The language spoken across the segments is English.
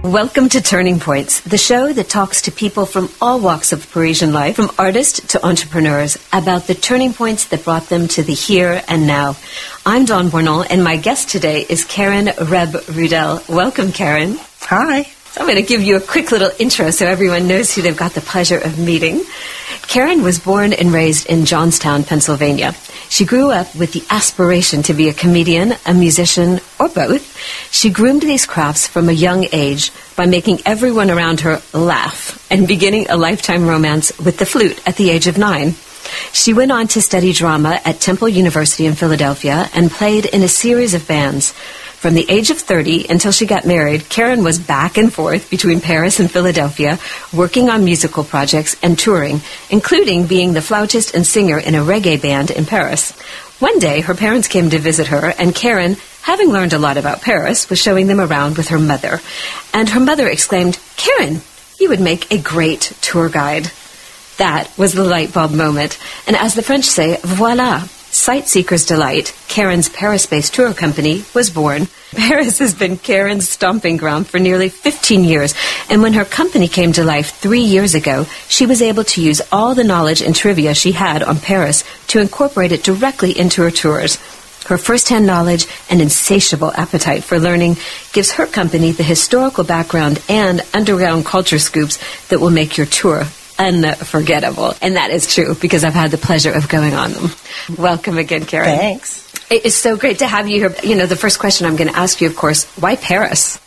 Welcome to Turning Points, the show that talks to people from all walks of Parisian life, from artists to entrepreneurs, about the turning points that brought them to the here and now. I'm Dawn Bournon, and my guest today is Karen Reb-Rudel. Welcome, Karen. Hi. So I'm going to give you a quick little intro so everyone knows who they've got the pleasure of meeting. Karen was born and raised in Johnstown, Pennsylvania. She grew up with the aspiration to be a comedian, a musician, or both. She groomed these crafts from a young age by making everyone around her laugh and beginning a lifetime romance with the flute at the age of 9. She went on to study drama at Temple University in Philadelphia and played in a series of bands. From the age of 30 until she got married, Karen was back and forth between Paris and Philadelphia, working on musical projects and touring, including being the flautist and singer in a reggae band in Paris. One day, her parents came to visit her, and Karen, having learned a lot about Paris, was showing them around with her mother. And her mother exclaimed, "Karen, you would make a great tour guide." That was the light bulb moment. And as the French say, voila. Sightseeker's Delight, Karen's Paris-based tour company, was born. Paris has been Karen's stomping ground for nearly 15 years, and when her company came to life 3 years ago, she was able to use all the knowledge and trivia she had on Paris to incorporate it directly into her tours. Her first-hand knowledge and insatiable appetite for learning gives her company the historical background and underground culture scoops that will make your tour unforgettable. And that is true because I've had the pleasure of going on them. Welcome again, Karen. Thanks. It is so great to have you here. You know, the first question I'm going to ask you, of course, why Paris?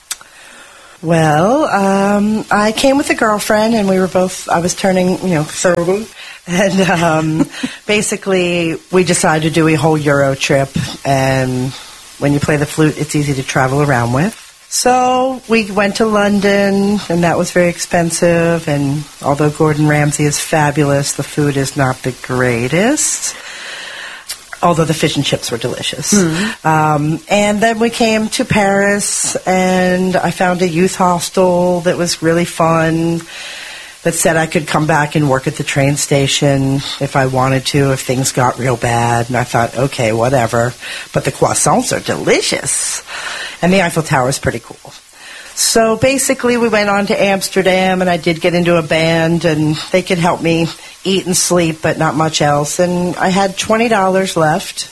Well, I came with a girlfriend, and I was turning, 30. And basically, we decided to do a whole Euro trip. And when you play the flute, it's easy to travel around with. So we went to London, and that was very expensive. And although Gordon Ramsay is fabulous, the food is not the greatest, although the fish and chips were delicious. Mm-hmm. And then we came to Paris, and I found a youth hostel that was really fun, that said I could come back and work at the train station if I wanted to, if things got real bad. And I thought, okay, whatever. But the croissants are delicious. And the Eiffel Tower is pretty cool. So basically we went on to Amsterdam, and I did get into a band, and they could help me eat and sleep, but not much else. And I had $20 left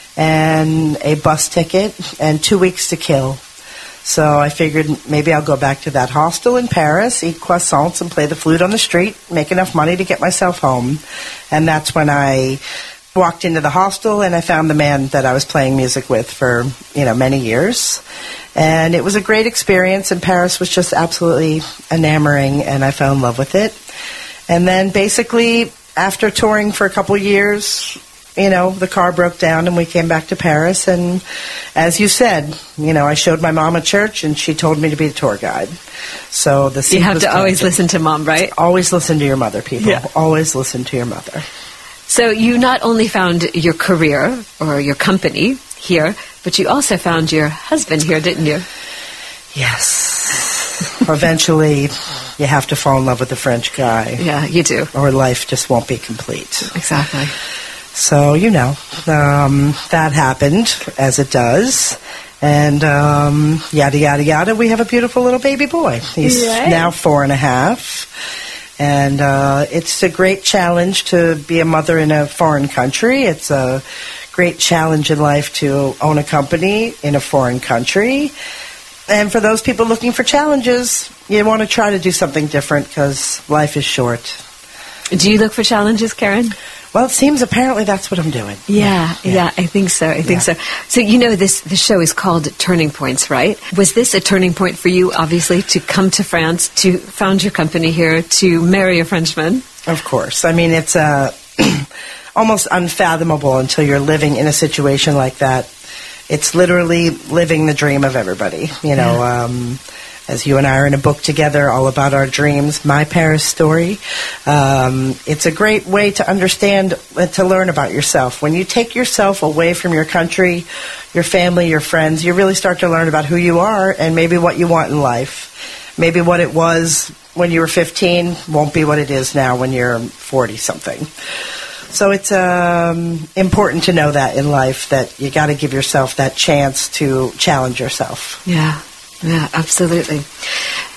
and a bus ticket and 2 weeks to kill. So I figured maybe I'll go back to that hostel in Paris, eat croissants, and play the flute on the street, make enough money to get myself home. And that's when I walked into the hostel, and I found the man that I was playing music with for, many years. And it was a great experience, and Paris was just absolutely enamoring, and I fell in love with it. And then basically, after touring for a couple years, the car broke down, and we came back to Paris. And as you said, I showed my mom a church, and she told me to be a tour guide. So the seed You have was to always planted. listen to mom, right? Always listen to your mother, people. Yeah. Always listen to your mother. So you not only found your career or your company here, but you also found your husband here, didn't you? Yes. Eventually, you have to fall in love with a French guy. Yeah, you do. Or life just won't be complete. Exactly. So, that happened, as it does. And yada, yada, yada, we have a beautiful little baby boy. He's now 4.5. And it's a great challenge to be a mother in a foreign country. It's a great challenge in life to own a company in a foreign country. And for those people looking for challenges, you want to try to do something different because life is short. Do you look for challenges, Karen? Well, it seems apparently that's what I'm doing. Yeah, I think so. I think so. So, the show is called Turning Points, right? Was this a turning point for you, obviously, to come to France, to found your company here, to marry a Frenchman? Of course. I mean, it's almost unfathomable until you're living in a situation like that. It's literally living the dream of everybody, as you and I are in a book together all about our dreams, My Paris Story. It's a great way to understand, to learn about yourself. When you take yourself away from your country, your family, your friends, you really start to learn about who you are and maybe what you want in life. Maybe what it was when you were 15 won't be what it is now when you're 40-something. So it's important to know that in life, that you got to give yourself that chance to challenge yourself. Yeah, absolutely.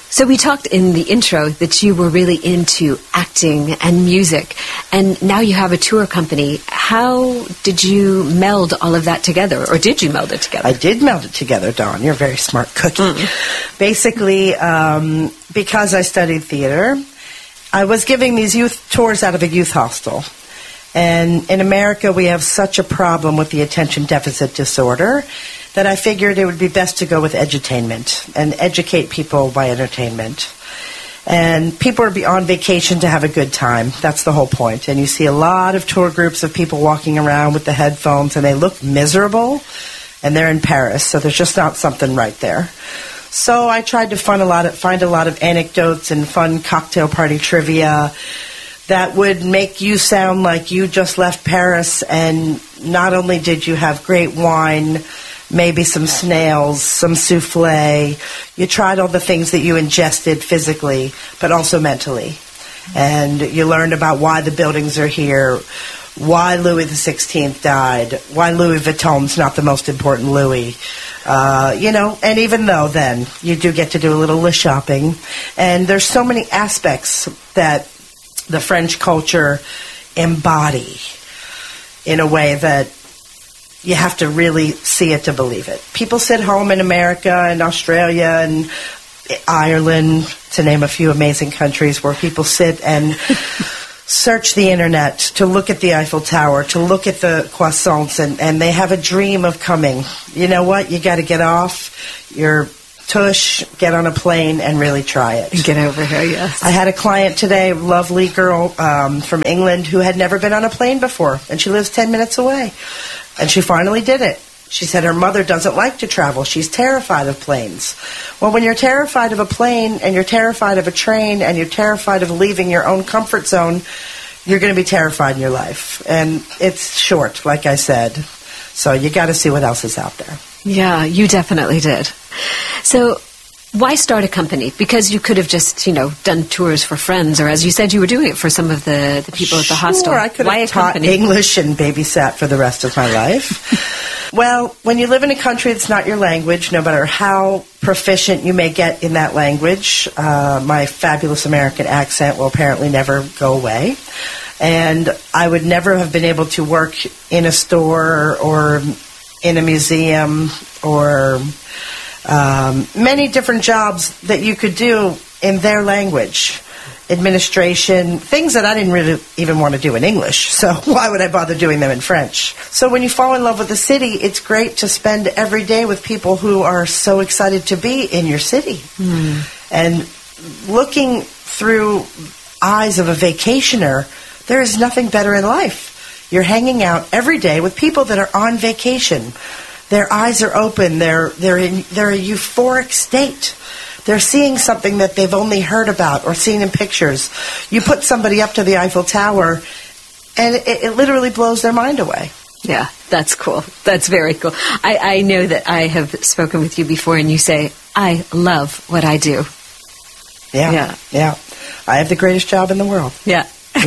So we talked in the intro that you were really into acting and music, and now you have a tour company. How did you meld all of that together, or did you meld it together? I did meld it together, Dawn. You're a very smart cookie. Basically, because I studied theater, I was giving these youth tours out of a youth hostel. And in America, we have such a problem with the attention deficit disorder that I figured it would be best to go with edutainment and educate people by entertainment. And people are on vacation to have a good time. That's the whole point. And you see a lot of tour groups of people walking around with the headphones, and they look miserable, and they're in Paris, so there's just not something right there. So I tried to find a lot of anecdotes and fun cocktail party trivia that would make you sound like you just left Paris, and not only did you have great wine, maybe some snails, some souffle, you tried all the things that you ingested physically, but also mentally. And you learned about why the buildings are here, why Louis XVI died, why Louis Vuitton's not the most important Louis. And even though then you do get to do a little list shopping, and there's so many aspects that the French culture embody in a way that you have to really see it to believe it. People sit home in America and Australia and Ireland, to name a few amazing countries, where people sit and search the internet to look at the Eiffel Tower, to look at the croissants, and they have a dream of coming. You know what? You got to get off your tush, get on a plane, and really try it. Get over here, yes. I had a client today, a lovely girl from England, who had never been on a plane before, and she lives 10 minutes away. And she finally did it. She said her mother doesn't like to travel. She's terrified of planes. Well, when you're terrified of a plane, and you're terrified of a train, and you're terrified of leaving your own comfort zone, you're going to be terrified in your life. And it's short, like I said. So you got to see what else is out there. Yeah, you definitely did. So why start a company? Because you could have just, done tours for friends, or as you said, you were doing it for some of the people at the hostel. Sure, I could have taught English and babysat for the rest of my life. Well, when you live in a country that's not your language, no matter how proficient you may get in that language, my fabulous American accent will apparently never go away. And I would never have been able to work in a store or in a museum or many different jobs that you could do in their language. Administration, things that I didn't really even want to do in English. So why would I bother doing them in French? So when you fall in love with the city, it's great to spend every day with people who are so excited to be in your city. And looking through eyes of a vacationer, there is nothing better in life. You're hanging out every day with people that are on vacation. Their eyes are open. They're in a euphoric state. They're seeing something that they've only heard about or seen in pictures. You put somebody up to the Eiffel Tower, and it literally blows their mind away. Yeah, that's cool. That's very cool. I know that I have spoken with you before, and you say, I love what I do. Yeah. I have the greatest job in the world. Yeah.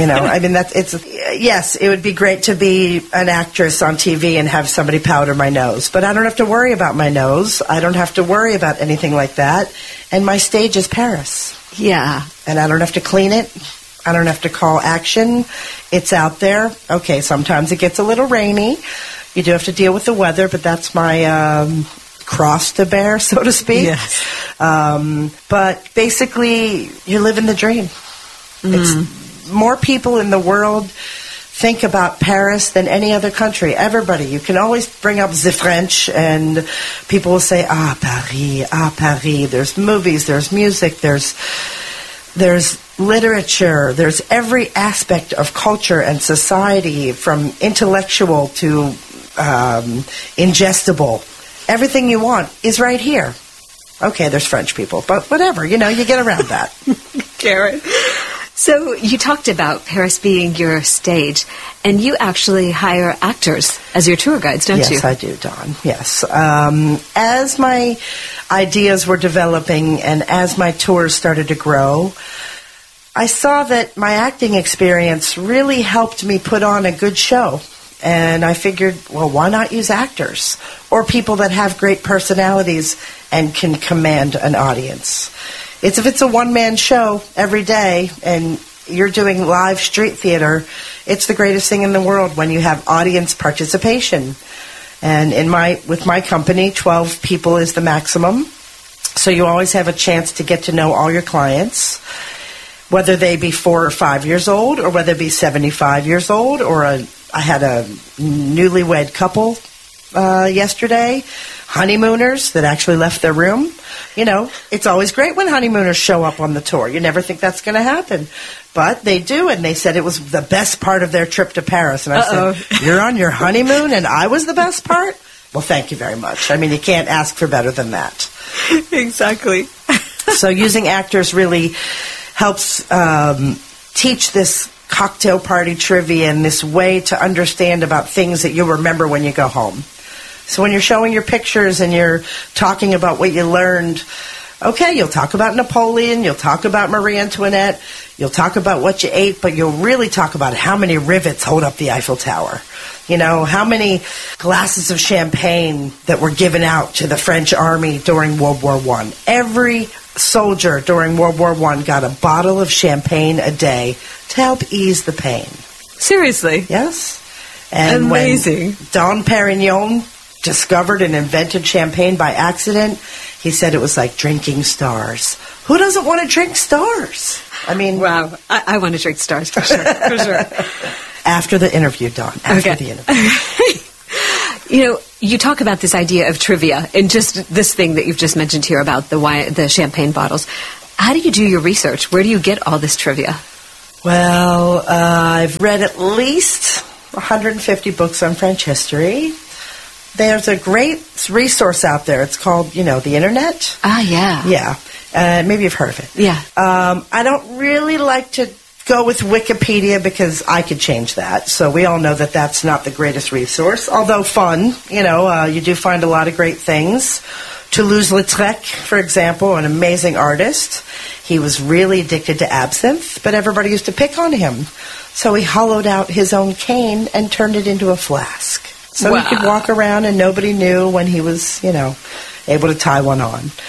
Yes, it would be great to be an actress on TV and have somebody powder my nose, but I don't have to worry about my nose. I don't have to worry about anything like that. And my stage is Paris. Yeah. And I don't have to clean it. I don't have to call action. It's out there. Okay, sometimes it gets a little rainy. You do have to deal with the weather, but that's my cross to bear, so to speak. Yes. But basically, you're living the dream. It's more people in the world think about Paris than any other country. Everybody. You can always bring up the French, and people will say, Paris, Paris. There's movies, there's music, there's literature, there's every aspect of culture and society, from intellectual to ingestible. Everything you want is right here. Okay, there's French people, but whatever, you get around that. Karen. So you talked about Paris being your stage, and you actually hire actors as your tour guides, don't you? Yes, I do, Dawn. Yes. As my ideas were developing and as my tours started to grow, I saw that my acting experience really helped me put on a good show. And I figured, well, why not use actors or people that have great personalities and can command an audience? if it's a one-man show every day and you're doing live street theater, it's the greatest thing in the world when you have audience participation. And with my company, 12 people is the maximum. So you always have a chance to get to know all your clients, whether they be 4 or 5 years old or whether they be 75 years old. I had a newlywed couple yesterday, honeymooners that actually left their room. You know, it's always great when honeymooners show up on the tour. You never think that's going to happen. But they do, and they said it was the best part of their trip to Paris. And I said, you're on your honeymoon and I was the best part? Well, thank you very much. I mean, you can't ask for better than that. Exactly. So using actors really helps teach this cocktail party trivia and this way to understand about things that you'll remember when you go home. So when you're showing your pictures and you're talking about what you learned, okay, you'll talk about Napoleon, you'll talk about Marie Antoinette, you'll talk about what you ate, but you'll really talk about how many rivets hold up the Eiffel Tower. You know, how many glasses of champagne that were given out to the French army during World War I. Every soldier during World War I got a bottle of champagne a day to help ease the pain. Seriously? Yes. And amazing. When Dom Perignon discovered and invented champagne by accident, he said it was like drinking stars. Who doesn't want to drink stars? I mean... Wow. I want to drink stars for sure. For sure. After the interview, Dawn. After the interview. You know, you talk about this idea of trivia and just this thing that you've just mentioned here about the champagne bottles. How do you do your research? Where do you get all this trivia? Well, I've read at least 150 books on French history. There's a great resource out there. It's called, the Internet. Ah, yeah. Yeah. Maybe you've heard of it. Yeah. I don't really like to go with Wikipedia because I could change that. So we all know that that's not the greatest resource, although fun. You do find a lot of great things. Toulouse-Lautrec, for example, an amazing artist. He was really addicted to absinthe, but everybody used to pick on him. So he hollowed out his own cane and turned it into a flask. So he could walk around and nobody knew when he was, able to tie one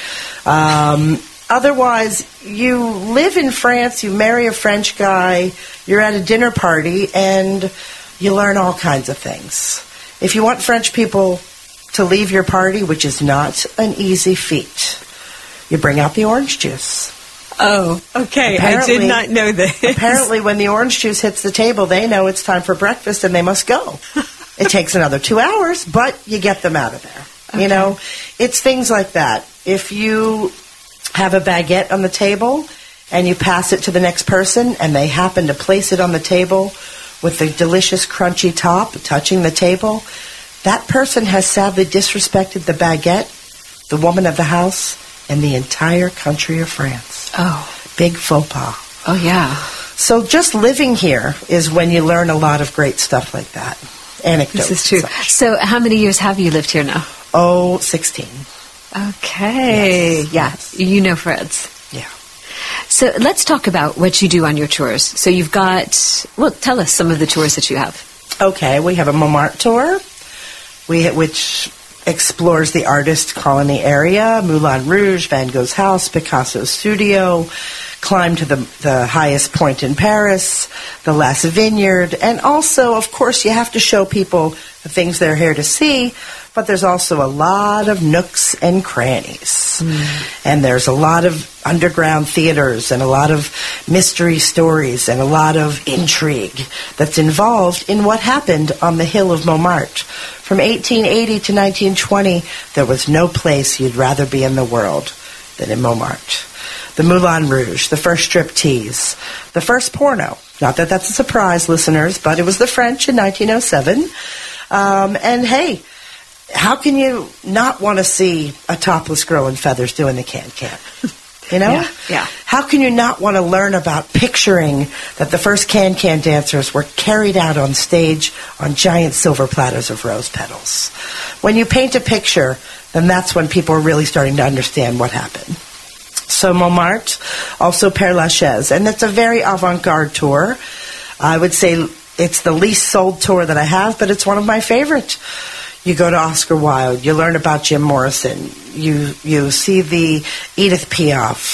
on. Otherwise, you live in France, you marry a French guy, you're at a dinner party, and you learn all kinds of things. If you want French people to leave your party, which is not an easy feat, you bring out the orange juice. Oh, okay. I did not know this. Apparently, when the orange juice hits the table, they know it's time for breakfast and they must go. It takes another 2 hours, but you get them out of there. Okay. It's things like that. If you have a baguette on the table and you pass it to the next person and they happen to place it on the table with the delicious crunchy top touching the table, that person has sadly disrespected the baguette, the woman of the house, and the entire country of France. Oh. Big faux pas. Oh, yeah. So just living here is when you learn a lot of great stuff like that. Anecdotes. This is true. So how many years have you lived here now? 16. Okay. Yes. Yeah. Yes. You know Fred's. Yeah. So let's talk about what you do on your tours. So you've got, tell us some of the tours that you have. Okay. We have a Montmartre tour, which explores the artist colony area, Moulin Rouge, Van Gogh's house, Picasso's studio, climb to the highest point in Paris, the Last Vineyard, and also, of course, you have to show people the things they're here to see, but there's also a lot of nooks and crannies. And there's a lot of underground theaters and a lot of mystery stories and a lot of intrigue that's involved in what happened on the Hill of Montmartre. From 1880 to 1920, there was no place you'd rather be in the world than in Montmartre. The Moulin Rouge, the first striptease, the first porno. Not that that's a surprise, listeners, but it was the French in 1907. And hey, how can you not want to see a topless girl in feathers doing the can-can? Yeah. How can you not want to learn about picturing that the first can-can dancers were carried out on stage on giant silver platters of rose petals? When you paint a picture, then that's when people are really starting to understand what happened. So Montmartre, also Père Lachaise, and it's a very avant-garde tour. I would say it's the least sold tour that I have, but it's one of my favorite. You go to Oscar Wilde, you learn about Jim Morrison, you see the Edith Piaf,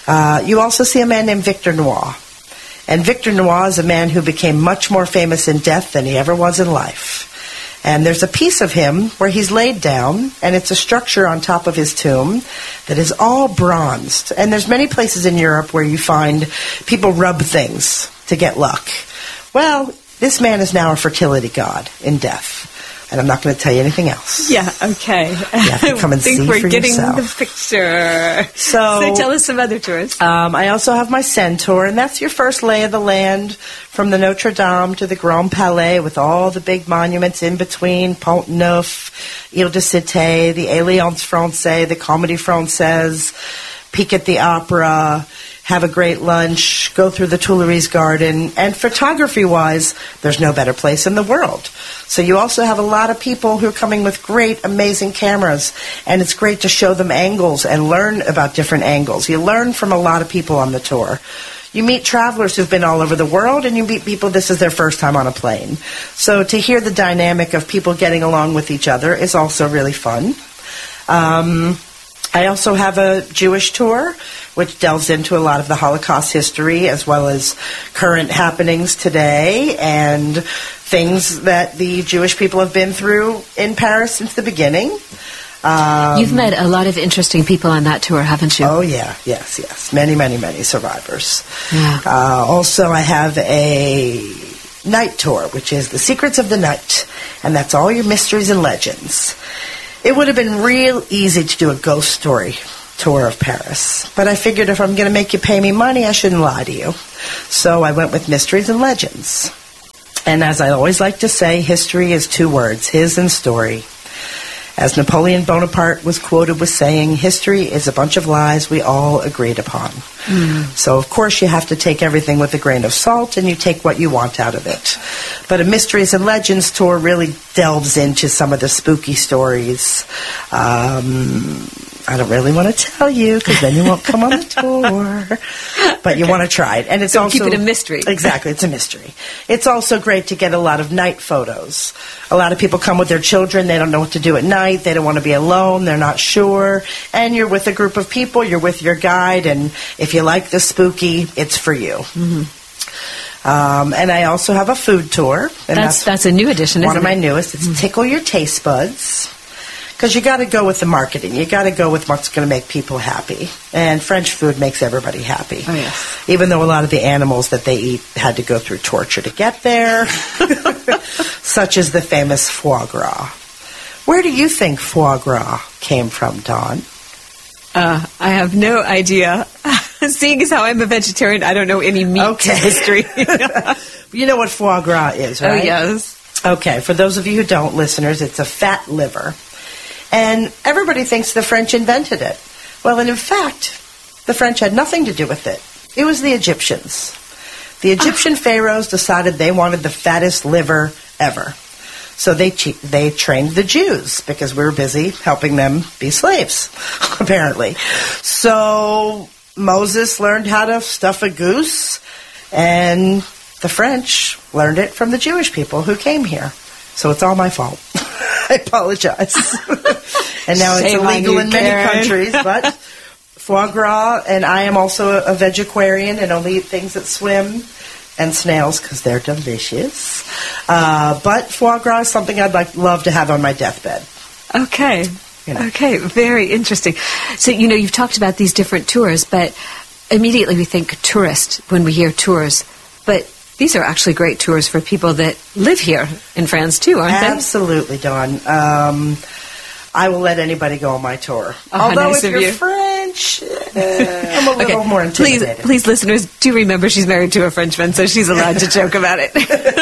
You also see a man named Victor Noir. And Victor Noir is a man who became much more famous in death than he ever was in life. And there's a piece of him where he's laid down, and it's a structure on top of his tomb that is all bronzed. And there's many places in Europe where you find people rub things to get luck. Well, this man is now a fertility god in death. And I'm not going to tell you anything else. Yeah, okay. You have to come and see for yourself. I think we're getting the picture. So tell us some other tours. I also have my Seine tour, and that's your first lay of the land from the Notre Dame to the Grand Palais with all the big monuments in between, Pont Neuf, Ile de Cité, the Alliance Francaise, the Comédie Française, peek at the opera, have a great lunch, go through the Tuileries Garden, and photography-wise, there's no better place in the world. So you also have a lot of people who are coming with great, amazing cameras, and it's great to show them angles and learn about different angles. You learn from a lot of people on the tour. You meet travelers who've been all over the world, and you meet people this is their first time on a plane. So to hear the dynamic of people getting along with each other is also really fun. I also have a Jewish tour, which delves into a lot of the Holocaust history as well as current happenings today and things that the Jewish people have been through in Paris since the beginning. You've met a lot of interesting people on that tour, haven't you? Oh, yeah. Yes. Many, many, many survivors. Yeah. Also, I have a night tour, which is The Secrets of the Night, and that's all your mysteries and legends. It would have been real easy to do a ghost story tour of Paris, but I figured if I'm going to make you pay me money, I shouldn't lie to you. So I went with mysteries and legends. And as I always like to say, history is two words, his and story. As Napoleon Bonaparte was quoted with saying, history is a bunch of lies we all agreed upon. So, of course, you have to take everything with a grain of salt, and you take what you want out of it. But a Mysteries and Legends tour really delves into some of the spooky stories. I don't really want to tell you, because then you won't come on the tour. But you want to try it. And it's so also keep it a mystery. Exactly, it's a mystery. It's also great to get a lot of night photos. A lot of people come with their children. They don't know what to do at night. They don't want to be alone. They're not sure. And you're with a group of people. You're with your guide. And if you like the spooky, it's for you. And I also have a food tour. And that's a new addition, isn't it? One of my newest. It's Tickle Your Taste Buds. Because you got to go with the marketing. You got to go with what's going to make people happy. And French food makes everybody happy. Oh, yes. Even though a lot of the animals that they eat had to go through torture to get there. Such as the famous foie gras. Where do you think foie gras came from, Dawn? I have no idea. Seeing as how I'm a vegetarian, I don't know any meat history. You know what foie gras is, right? Oh, yes. Okay, for those of you who don't, listeners, it's a fat liver. And everybody thinks the French invented it. Well, and in fact, the French had nothing to do with it. It was the Egyptians. The Egyptian pharaohs decided they wanted the fattest liver ever. So they trained the Jews because we were busy helping them be slaves, apparently. So Moses learned how to stuff a goose, and the French learned it from the Jewish people who came here. So it's all my fault. I apologize. And now it's illegal in many countries, but foie gras, and I am also a vegetarian and only eat things that swim, and snails because they're delicious. But foie gras is something I'd love to have on my deathbed. Okay. Okay, very interesting. So, you've talked about these different tours, but immediately we think tourist when we hear tours. But these are actually great tours for people that live here in France, too, aren't they? Absolutely, Dawn. I will let anybody go on my tour. Oh, although nice if you're French, I'm a little more intimidated. Please, listeners, do remember she's married to a Frenchman, so she's allowed to joke about it.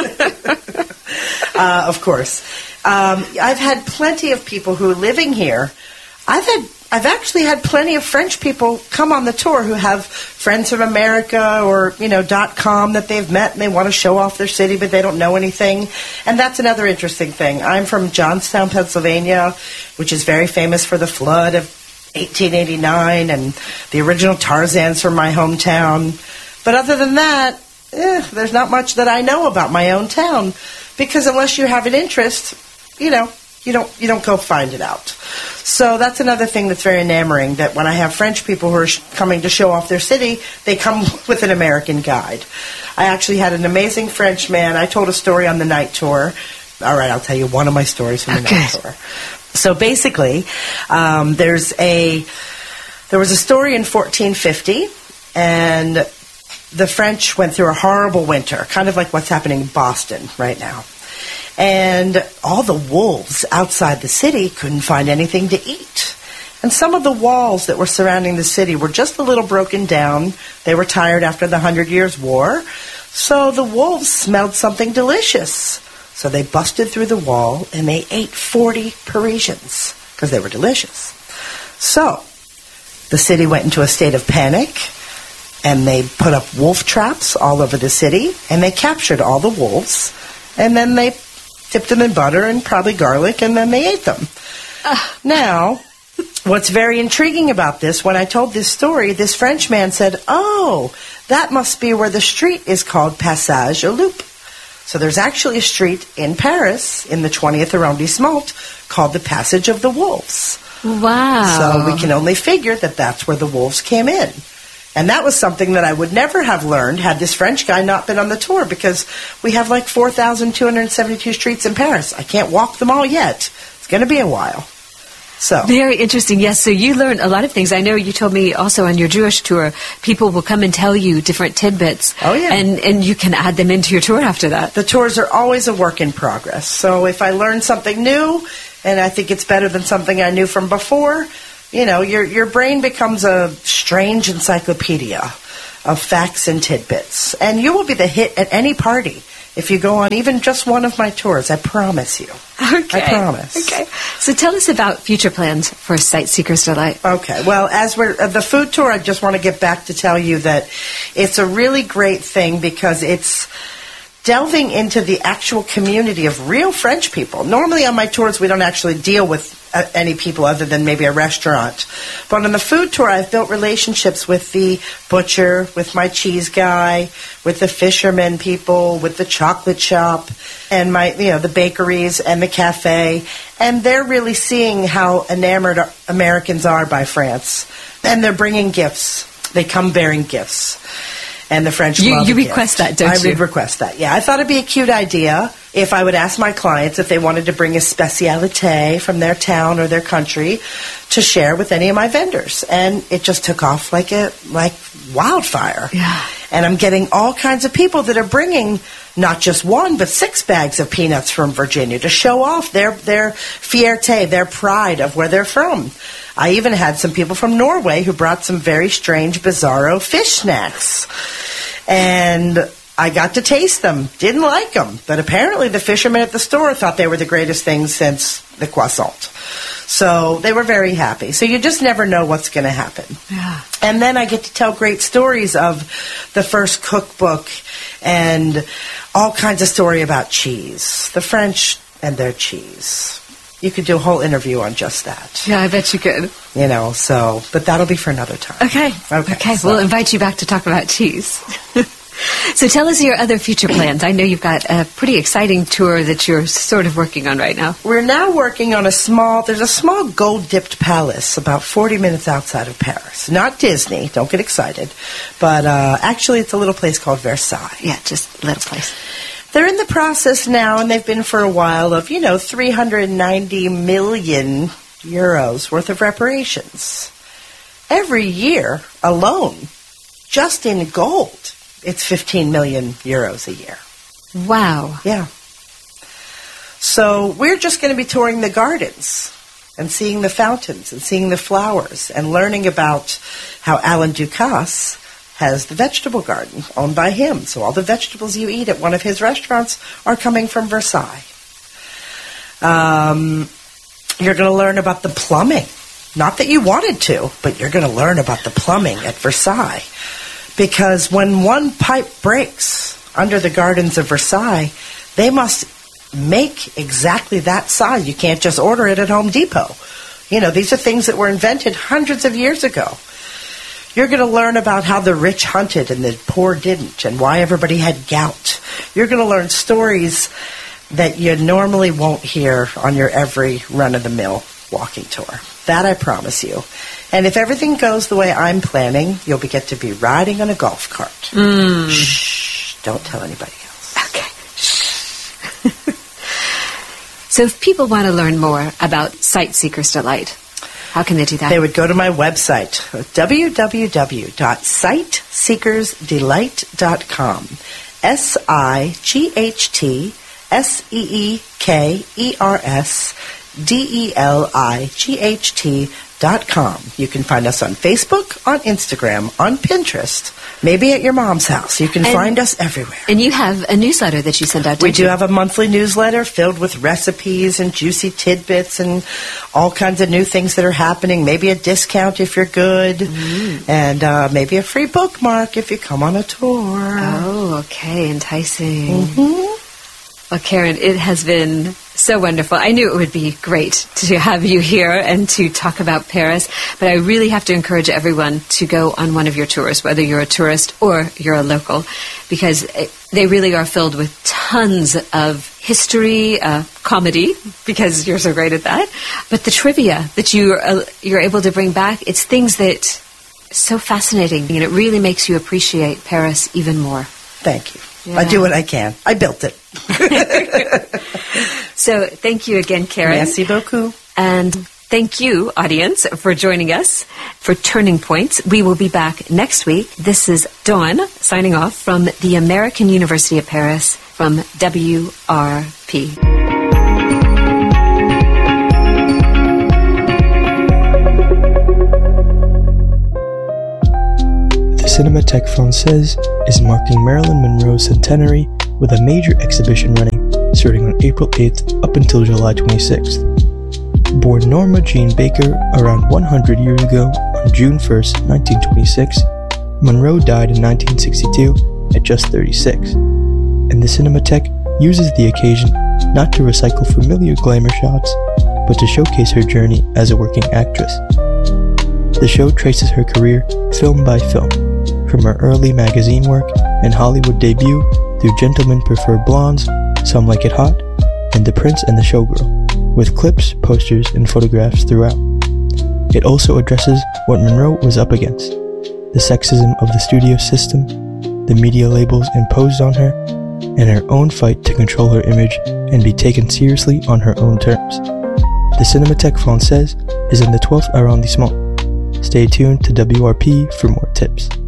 Of course. I've had plenty of people who are living here. I've actually had plenty of French people come on the tour who have friends from America or, .com that they've met and they want to show off their city, but they don't know anything. And that's another interesting thing. I'm from Johnstown, Pennsylvania, which is very famous for the flood of 1889, and the original Tarzan's from my hometown. But other than that, there's not much that I know about my own town, because unless you have an interest, You don't go find it out. So that's another thing that's very enamoring, that when I have French people who are coming to show off their city, they come with an American guide. I actually had an amazing French man. I told a story on the night tour. All right, I'll tell you one of my stories from the night tour. So basically, there was a story in 1450, and the French went through a horrible winter, kind of like what's happening in Boston right now. And all the wolves outside the city couldn't find anything to eat. And some of the walls that were surrounding the city were just a little broken down. They were tired after the 100 Years' War. So the wolves smelled something delicious. So they busted through the wall and they ate 40 Parisians because they were delicious. So the city went into a state of panic, and they put up wolf traps all over the city, and they captured all the wolves, and then they dipped them in butter and probably garlic, and then they ate them. Now, what's very intriguing about this, when I told this story, this French man said, oh, that must be where the street is called Passage aux Loups. So there's actually a street in Paris, in the 20th arrondissement, called the Passage of the Wolves. Wow. So we can only figure that that's where the wolves came in. And that was something that I would never have learned had this French guy not been on the tour, because we have like 4,272 streets in Paris. I can't walk them all yet. It's going to be a while. So very interesting. Yes, so you learned a lot of things. I know you told me also on your Jewish tour, people will come and tell you different tidbits. Oh, yeah. And you can add them into your tour after that. The tours are always a work in progress. So if I learn something new, and I think it's better than something I knew from before, you know, your brain becomes a strange encyclopedia of facts and tidbits. And you will be the hit at any party if you go on even just one of my tours. I promise you. Okay. I promise. Okay. So tell us about future plans for Sight Seeker's Delight. Okay. Well, as we're the food tour, I just want to get back to tell you that it's a really great thing, because it's delving into the actual community of real French people. Normally on my tours, we don't actually deal with any people other than maybe a restaurant. But on the food tour, I've built relationships with the butcher, with my cheese guy, with the fisherman people, with the chocolate shop, and the bakeries and the cafe. And they're really seeing how enamored Americans are by France. And they're bringing gifts. They come bearing gifts. And the French love You a request gift. that, don't you? I would request that, yeah. I thought it'd be a cute idea if I would ask my clients if they wanted to bring a spécialité from their town or their country to share with any of my vendors. And it just took off like wildfire. Yeah. And I'm getting all kinds of people that are bringing not just 1, but 6 bags of peanuts from Virginia to show off their fierté, their pride of where they're from. I even had some people from Norway who brought some very strange, bizarro fish snacks. And I got to taste them. Didn't like them. But apparently the fishermen at the store thought they were the greatest things since the croissant. So they were very happy. So you just never know what's going to happen. Yeah. And then I get to tell great stories of the first cookbook and all kinds of story about cheese. The French and their cheese. You could do a whole interview on just that. Yeah, I bet you could. You know, so, but that'll be for another time. Okay. So. We'll invite you back to talk about cheese. So tell us your other future plans. I know you've got a pretty exciting tour that you're sort of working on right now. We're now working on there's a small gold-dipped palace about 40 minutes outside of Paris. Not Disney, don't get excited. But actually it's a little place called Versailles. Yeah, just a little place. They're in the process now, and they've been for a while, of, 390 million euros worth of reparations. Every year alone, just in gold, it's 15 million euros a year. Wow. Yeah. So we're just going to be touring the gardens and seeing the fountains and seeing the flowers and learning about how Alain Ducasse has the vegetable garden owned by him. So all the vegetables you eat at one of his restaurants are coming from Versailles. You're going to learn about the plumbing. Not that you wanted to, but you're going to learn about the plumbing at Versailles. Because when one pipe breaks under the gardens of Versailles, they must make exactly that size. You can't just order it at Home Depot. These are things that were invented hundreds of years ago. You're going to learn about how the rich hunted and the poor didn't, and why everybody had gout. You're going to learn stories that you normally won't hear on your every run-of-the-mill walking tour. That I promise you. And if everything goes the way I'm planning, you'll get to be riding on a golf cart. Shh, don't tell anybody else. Okay. So if people want to learn more about Sightseeker's Delight, how can they do that? They would go to my website, www.sightseekersdelight.com. sightseekersdelight.com. You can find us on Facebook, on Instagram, on Pinterest, maybe at your mom's house. You can find us everywhere. And you have a newsletter that you send out, We do have a monthly newsletter filled with recipes and juicy tidbits and all kinds of new things that are happening. Maybe a discount if you're good. And maybe a free bookmark if you come on a tour. Oh, okay. Enticing. Well, Karen, it has been so wonderful. I knew it would be great to have you here and to talk about Paris, but I really have to encourage everyone to go on one of your tours, whether you're a tourist or you're a local, because they really are filled with tons of history, comedy, because you're so great at that, but the trivia that you're able to bring back, it's things that are so fascinating, and it really makes you appreciate Paris even more. Thank you. Yeah. I do what I can. I built it. So thank you again, Karen. Merci beaucoup. And thank you, audience, for joining us for Turning Points. We will be back next week. This is Dawn signing off from the American University of Paris from WRP. The Cinémathèque Française is marking Marilyn Monroe's centenary with a major exhibition running starting on April 8th up until July 26th. Born Norma Jean Baker around 100 years ago on June 1st, 1926, Monroe died in 1962 at just 36. And the Cinémathèque uses the occasion not to recycle familiar glamour shots, but to showcase her journey as a working actress. The show traces her career film by film, from her early magazine work and Hollywood debut through Gentlemen Prefer Blondes, Some Like It Hot, and The Prince and the Showgirl, with clips, posters, and photographs throughout. It also addresses what Monroe was up against: the sexism of the studio system, the media labels imposed on her, and her own fight to control her image and be taken seriously on her own terms. The Cinémathèque Française is in the 12th arrondissement. Stay tuned to WRP for more tips.